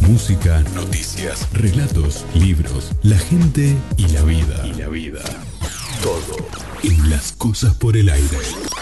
Música, noticias, relatos, libros, la gente y la vida. Todo en Las Cosas por el Aire.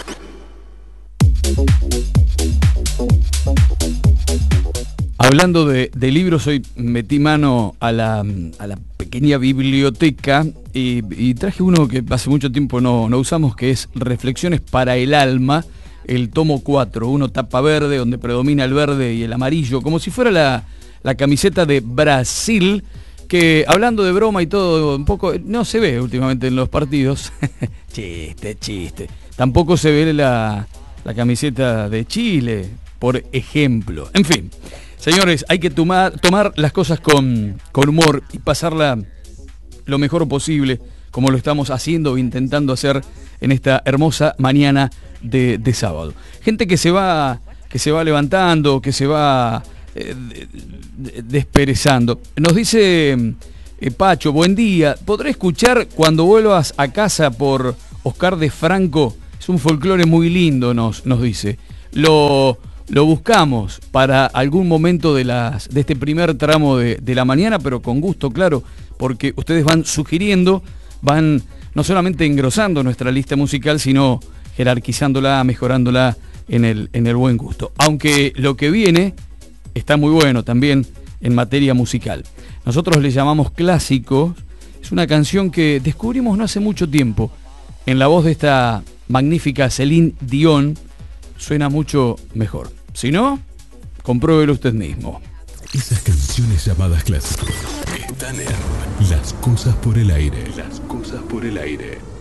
Hablando de libros, hoy metí mano a la pequeña biblioteca y traje uno que hace mucho tiempo no usamos, que es Reflexiones para el Alma, el tomo 4, uno tapa verde, donde predomina el verde y el amarillo, como si fuera la camiseta de Brasil, que hablando de broma y todo, un poco no se ve últimamente en los partidos. Chiste. Tampoco se ve la camiseta de Chile, por ejemplo. En fin, señores, hay que tomar las cosas con humor y pasarla lo mejor posible, como lo estamos haciendo o intentando hacer en esta hermosa mañana de sábado. Gente que se va levantando, que se va desperezando. Nos dice Pacho, buen día. ¿Podré escuchar Cuando vuelvas a casa por Oscar de Franco? Es un folclore muy lindo, nos dice. Lo buscamos para algún momento de este primer tramo de la mañana, pero con gusto, claro, porque ustedes van sugiriendo, van no solamente engrosando nuestra lista musical, sino jerarquizándola, mejorándola en el buen gusto. Aunque lo que viene está muy bueno también en materia musical. Nosotros le llamamos clásicos. Es una canción que descubrimos no hace mucho tiempo. En la voz de esta magnífica Celine Dion suena mucho mejor. Si no, compruébelo usted mismo. Esas canciones llamadas clásicos están en Las Cosas por el Aire. Las Cosas por el Aire.